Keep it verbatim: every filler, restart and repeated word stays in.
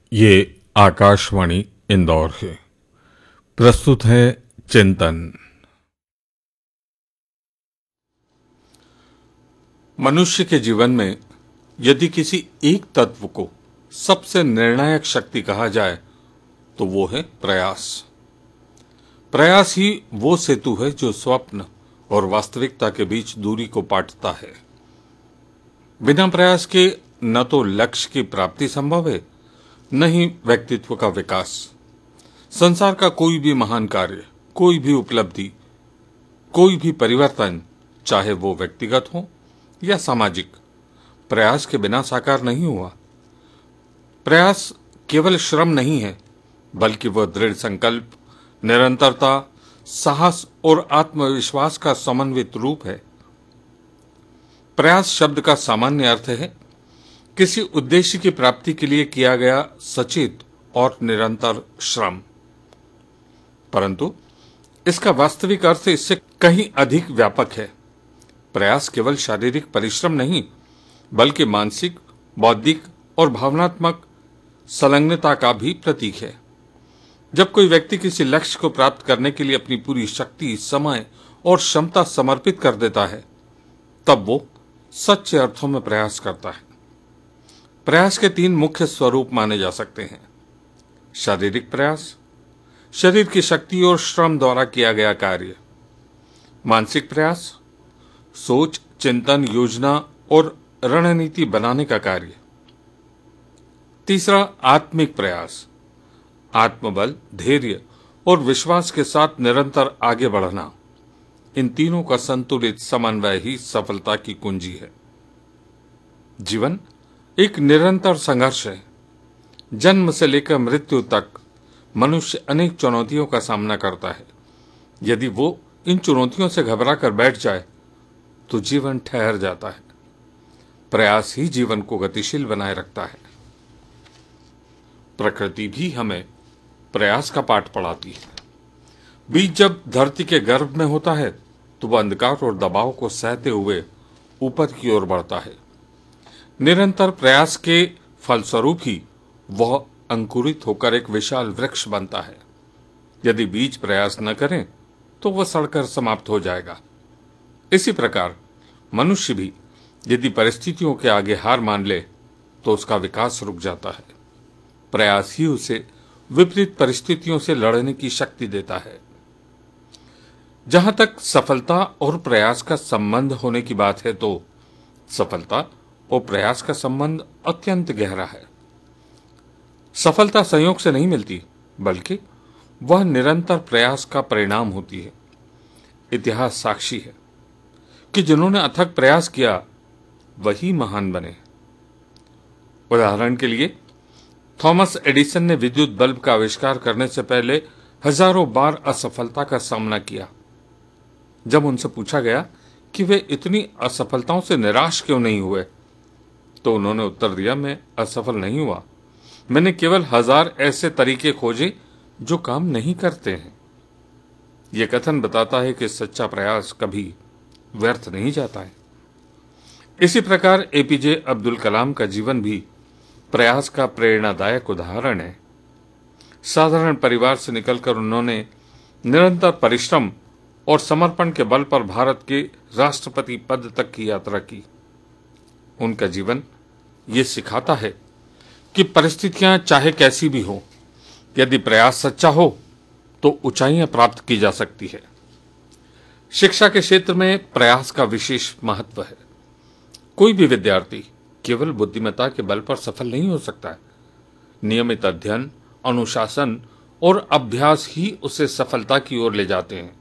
ये आकाशवाणी इंदौर है। प्रस्तुत है चिंतन। मनुष्य के जीवन में यदि किसी एक तत्व को सबसे निर्णायक शक्ति कहा जाए तो वो है प्रयास। प्रयास ही वो सेतु है जो स्वप्न और वास्तविकता के बीच दूरी को पाटता है। बिना प्रयास के न तो लक्ष्य की प्राप्ति संभव है, न ही व्यक्तित्व का विकास। संसार का कोई भी महान कार्य, कोई भी उपलब्धि, कोई भी परिवर्तन, चाहे वो व्यक्तिगत हो या सामाजिक, प्रयास के बिना साकार नहीं हुआ। प्रयास केवल श्रम नहीं है, बल्कि वह दृढ़ संकल्प, निरंतरता, साहस और आत्मविश्वास का समन्वित रूप है। प्रयास शब्द का सामान्य अर्थ है किसी उद्देश्य की प्राप्ति के लिए किया गया सचेत और निरंतर श्रम, परंतु इसका वास्तविक अर्थ इससे कहीं अधिक व्यापक है। प्रयास केवल शारीरिक परिश्रम नहीं, बल्कि मानसिक, बौद्धिक और भावनात्मक संलग्नता का भी प्रतीक है। जब कोई व्यक्ति किसी लक्ष्य को प्राप्त करने के लिए अपनी पूरी शक्ति, समय और क्षमता समर्पित कर देता है, तब वो सच्चे अर्थों में प्रयास करता है। प्रयास के तीन मुख्य स्वरूप माने जा सकते हैं। शारीरिक प्रयास, शरीर की शक्ति और श्रम द्वारा किया गया कार्य। मानसिक प्रयास, सोच, चिंतन, योजना और रणनीति बनाने का कार्य। तीसरा, आत्मिक प्रयास, आत्मबल, धैर्य और विश्वास के साथ निरंतर आगे बढ़ना। इन तीनों का संतुलित समन्वय ही सफलता की कुंजी है। जीवन एक निरंतर संघर्ष है। जन्म से लेकर मृत्यु तक मनुष्य अनेक चुनौतियों का सामना करता है। यदि वो इन चुनौतियों से घबरा कर बैठ जाए तो जीवन ठहर जाता है। प्रयास ही जीवन को गतिशील बनाए रखता है। प्रकृति भी हमें प्रयास का पाठ पढ़ाती है। बीज जब धरती के गर्भ में होता है तो वह अंधकार और दबाव को सहते हुए ऊपर की ओर बढ़ता है। निरंतर प्रयास के फलस्वरूप ही वह अंकुरित होकर एक विशाल वृक्ष बनता है। यदि बीज प्रयास न करें तो वह सड़कर समाप्त हो जाएगा। इसी प्रकार मनुष्य भी यदि परिस्थितियों के आगे हार मान ले तो उसका विकास रुक जाता है। प्रयास ही उसे विपरीत परिस्थितियों से लड़ने की शक्ति देता है। जहां तक सफलता और प्रयास का संबंध होने की बात है तो सफलता और प्रयास का संबंध अत्यंत गहरा है। सफलता संयोग से नहीं मिलती, बल्कि वह निरंतर प्रयास का परिणाम होती है। इतिहास साक्षी है कि जिन्होंने अथक प्रयास किया वही महान बने। उदाहरण के लिए थॉमस एडिसन ने विद्युत बल्ब का आविष्कार करने से पहले हजारों बार असफलता का सामना किया। जब उनसे पूछा गया कि वे इतनी असफलताओं से निराश क्यों नहीं हुए, तो उन्होंने उत्तर दिया, मैं असफल नहीं हुआ, मैंने केवल हजार ऐसे तरीके खोजे जो काम नहीं करते हैं। यह कथन बताता है कि सच्चा प्रयास कभी व्यर्थ नहीं जाता है। इसी प्रकार एपीजे अब्दुल कलाम का जीवन भी प्रयास का प्रेरणादायक उदाहरण है। साधारण परिवार से निकलकर उन्होंने निरंतर परिश्रम और समर्पण के बल पर भारत के राष्ट्रपति पद तक की यात्रा की। उनका जीवन ये सिखाता है कि परिस्थितियां चाहे कैसी भी हो, यदि प्रयास सच्चा हो तो ऊंचाइयां प्राप्त की जा सकती है। शिक्षा के क्षेत्र में प्रयास का विशेष महत्व है। कोई भी विद्यार्थी केवल बुद्धिमत्ता के बल पर सफल नहीं हो सकता है। नियमित अध्ययन, अनुशासन और अभ्यास ही उसे सफलता की ओर ले जाते हैं।